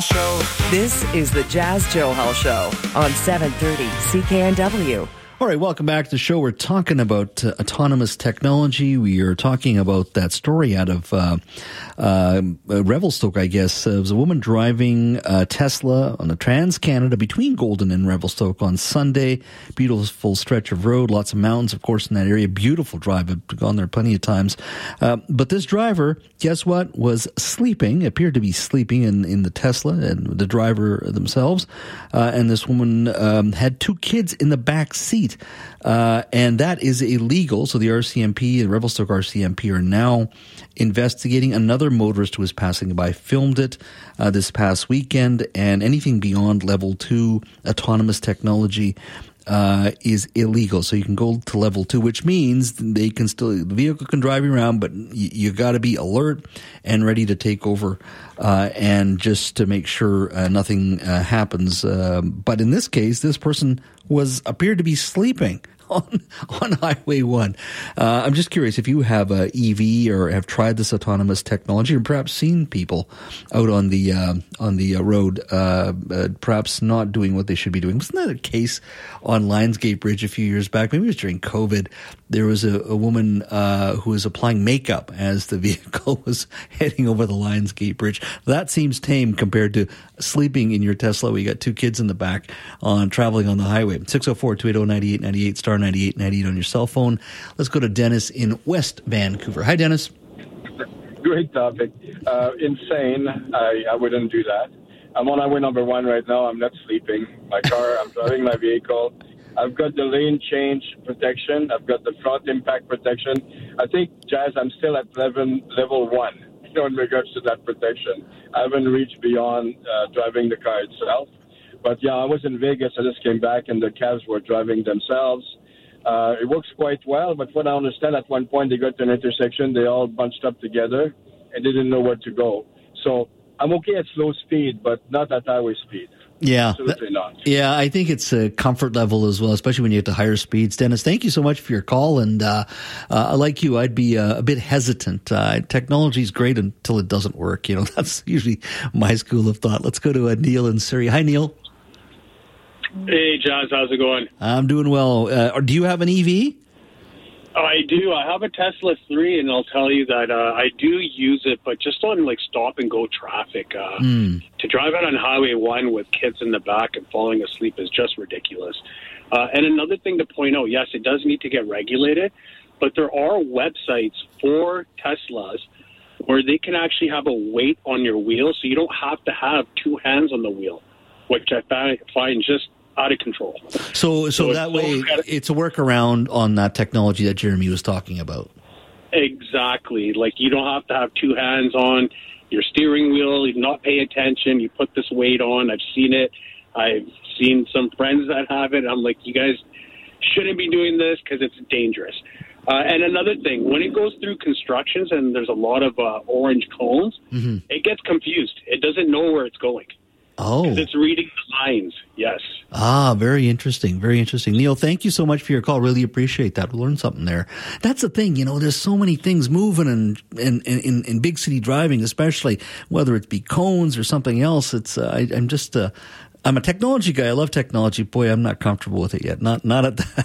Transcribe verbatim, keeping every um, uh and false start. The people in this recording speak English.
Show. This is the Jazz Johal Show on seven thirty C K N W. All right, welcome back to the show. We're talking about uh, autonomous technology. We are talking about that story out of uh, uh, Revelstoke, I guess. Uh, it was a woman driving a Tesla on the Trans-Canada between Golden and Revelstoke on Sunday. Beautiful stretch of road, lots of mountains, of course, in that area. Beautiful drive. I've gone there plenty of times. Uh, but this driver, guess what, was sleeping, appeared to be sleeping in, in the Tesla, and the driver themselves. Uh, and this woman um, had two kids in the back seat. Uh, and that is illegal. So the R C M P and Revelstoke R C M P are now investigating. Another motorist who was passing by filmed it uh, this past weekend. And anything beyond level two autonomous technology uh, is illegal. So you can go to level two, which means they can still, the vehicle can drive you around, but you, you got to be alert and ready to take over uh, and just to make sure uh, nothing uh, happens. Uh, but in this case, this person was appeared to be sleeping on on Highway one. Uh, I'm just curious if you have a E V or have tried this autonomous technology, or perhaps seen people out on the uh, on the uh, road, uh, uh, perhaps not doing what they should be doing. Wasn't that a case on Lionsgate Bridge a few years back? Maybe it was during COVID. There was a, a woman uh, who was applying makeup as the vehicle was heading over the Lionsgate Bridge. That seems tame compared to sleeping in your Tesla. We got two kids in the back on traveling on the highway. six oh four, two eight oh, nine eight nine eight, star ninety-eight ninety-eight on your cell phone. Let's go to Dennis in West Vancouver. Hi, Dennis. Great topic. Uh, insane. I, I wouldn't do that. I'm on highway number one right now. I'm not sleeping. My car, I'm driving my vehicle. I've got the lane change protection. I've got the front impact protection. I think, Jazz, I'm still at level, level one, you know, in regards to that protection. I haven't reached beyond uh, driving the car itself. But, yeah, I was in Vegas. I just came back, and the cabs were driving themselves. Uh, it works quite well, but what I understand, at one point they got to an intersection, they all bunched up together, and they didn't know where to go. So I'm okay at slow speed, but not at highway speed. Yeah. Absolutely not. Yeah, I think it's a comfort level as well, especially when you get to higher speeds. Dennis, thank you so much for your call. And uh, uh, like you, I'd be uh, a bit hesitant. Uh, technology is great until it doesn't work. You know, that's usually my school of thought. Let's go to uh, Neil in Surrey. Hi, Neil. Hey, Jazz, how's it going? I'm doing well. Uh, do you have an E V? I do. I have a Tesla three, and I'll tell you that uh, I do use it, but just on like stop and go traffic. Uh, mm. To drive out on Highway one with kids in the back and falling asleep is just ridiculous. Uh, and another thing to point out, yes, it does need to get regulated, but there are websites for Teslas where they can actually have a weight on your wheel, so you don't have to have two hands on the wheel, which I find just out of control. So, so, so that way, it's a workaround on that technology that Jeremy was talking about. Exactly. Like, you don't have to have two hands on your steering wheel. You not pay attention. You put this weight on. I've seen it. I've seen some friends that have it. I'm like, you guys shouldn't be doing this because it's dangerous. Uh, and another thing, when it goes through constructions and there's a lot of uh, orange cones, mm-hmm. it gets confused. It doesn't know where it's going. Oh. Because it's reading the lines, yes. Ah, very interesting, very interesting. Neil, thank you so much for your call. Really appreciate that. We learned something there. That's the thing, you know, there's so many things moving in, in, in, in big city driving, especially whether it be cones or something else. It's uh, I, I'm just... Uh, I'm a technology guy. I love technology. Boy, I'm not comfortable with it yet. Not not at that,